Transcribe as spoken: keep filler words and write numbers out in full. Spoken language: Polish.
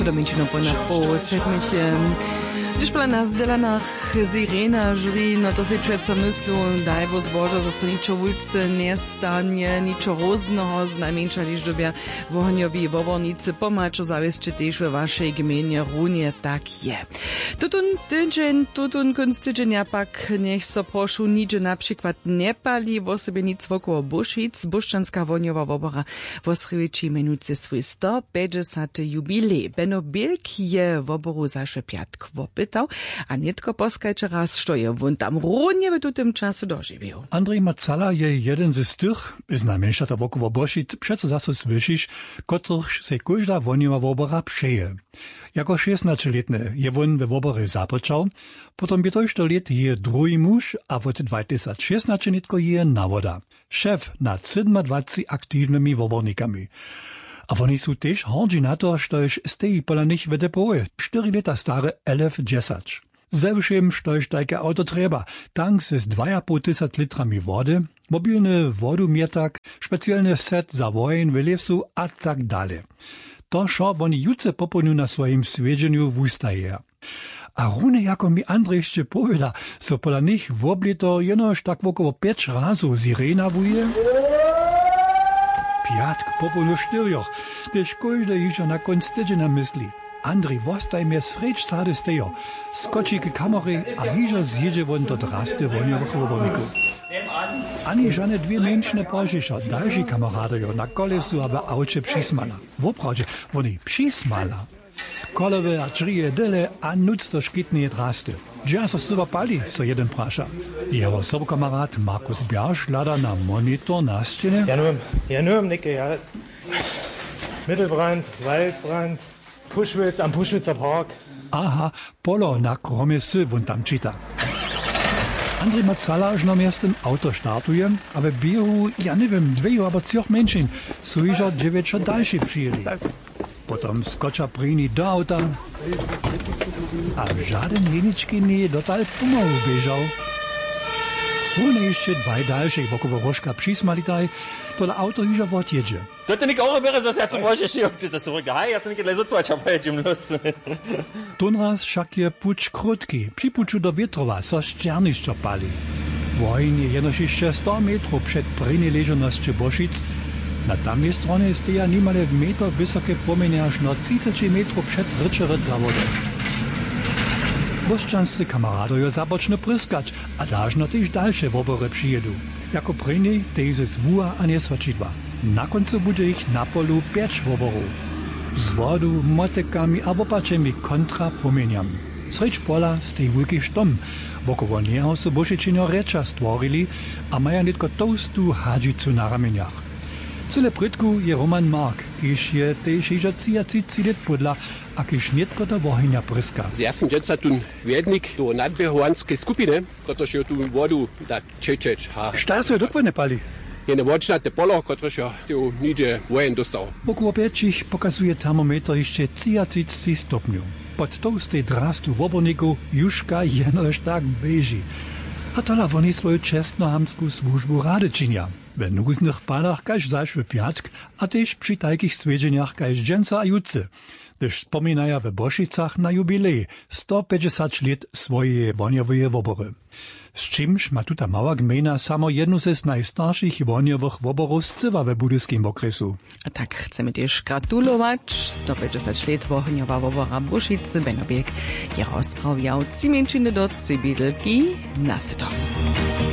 do menšino po nach po sedmich. Když byla na zdelanách Sirena žurí, no to si přece myslu, daj bo zbožo, že so ničo vujce nestane, ničo roznoho, znajmenša, když dobia vohňoví vovornice pomáčo zaviesče tiež ve vašej gmene runie, tak je. Tutun tydzień, tutun kunst tydzienia pak nech so prošu nič napríklad nepali, vo sebe nic okolo Bušic, Buščanská voňová vobora vo Sriviči menujúce svoj sto päťdesiaty jubilej. Benno Bilk je voboru zaše piatk vopytał, a nietko poskajče raz, što je wun tam runie w tutym czasu doživił. Andrej Macala je jeden ze z tych, znajmniejsza to wokoło Bušic, přece zase slyšiš, kotrych se każda voňová vobora přeje. Jako šestnačletny je won we wobory započał, potom by to jeszcze let je drugi muž, a od dwa tysiące szesnaście nitko je nawoda. Szef nad dwadzieścia aktywnymi wobornikami. A oni są też hordzi na to, štož stejí pola nich w depoje, cztery lata stare elf dziesięć. Zewšim, štož tajke auto treba, tank z dwa i pół tysiąc litrami wody, mobilny wodomiertak, specjalny set za wojen w lewsu, a tak dalej. To šo oni juce popolnu na swoim svedženju wustaje. A rune jako mi Andrej jeszcze powiada, so pola nich w oblito jenoż tak około pięć razu sirena wuje. Piatk popolnu štyrjoch, też każdy jeszcze na konc tydzienia myśli. Andrej wostaj mnie srecz sady stejo, skoczy k kamery, a hižo zjedzie won do drasty woniowych woborników. Ani żadne dwie męczne pożysza, dalsi kameradojo na kolesu, aby aucie przysmala. Woprawdzie, oni przysmala. Kolowe a drzije dyle, a nuc to szkitnie drasty. Gdzie so suba pali, so jeden prasza. Jeho sobkamerad Markus Bjarsch lada na monitor na ścianie. Ja nur, ja nur im Nicke, ja. Mittelbrand, Waldbrand, Puschwitz am Puschwitzer Park. Aha, polo na kromie sy won tam czyta. Andrej Macala już na miastem auto startuje, ale biehu, ja nie wiem, dwie albo trzech mężczyzn, są już dziewięć dalsi przyjęli. Potem skocza pryni do auta, a żaden jeniczki nie dotal pomału bieżał. One jeszcze dwaj dalszych wokoło rożka przysmalitaj, to auto już odjedzie. To ty nie auch wäre, dass er zum Beispiel schiockt, das zurück. Hej, ja sam nie lezo tu, a czapa jedziemy los. Tunraz však je puč krótki, przy puču do Wietrowa, so ścierniszczo pali. Wojnie jenoż jeszcze sto metrów przed pryni leżoności Bušic. Na tamnej stronie steja niemale w metr wysokie płomienie aż na trzydzieści metrów przed Ryczeret zawodem. Buščanscy kameradojo zaboczno pryskać, a dażno też dalsze wobory przyjedą. Jako pryni tejzy z wuja a nie sočidła. Na końcu będzie ich na polu pięć woborów. Z wodu, motykami a wopaczemi kontra płomieniami. Srecz pola stej wielki sztom. Wokoło niego so Bušičino recza stworili, a maja nitko toastu hadžicu na rameniach. Cyle prytku je Roman Mark, kiż je też iżo trzydzieści lat podla, a kiż nietko do wohynia pryska. Ja sam dziecka tu wiednik do nadbiehowanskiej skupiny, którzy je tu wodu da czeczeć. Šta so je dokładnie pali? Jene wodšnate polo, którzy je tu nidzie wojen dostał. Około pięćich pokazuje termometr jeszcze trzydzieści stopniów. Pod toastej drastu woborniku jużka jenoż tak beži. A tola oni swoją czesnohamską służbu rady czynia. W nuznych palach kaž zašły piatk, a też przy takich svedženjach kaž dżęca a juce, gdyż wspominaja w Bušicach na jubilej sto päťdesiat lat swoje woniowe wobory. Z czymś ma tuta mała gmina samo jednu z najstarszych woniowych woborów z cywa w budyskim okresu. A tak chcemy też gratulować. sto päťdesiat lat woniowa wobora Bušice, Benno Bilk je rozprawiał ciemięczyny do Cybidelki na syto.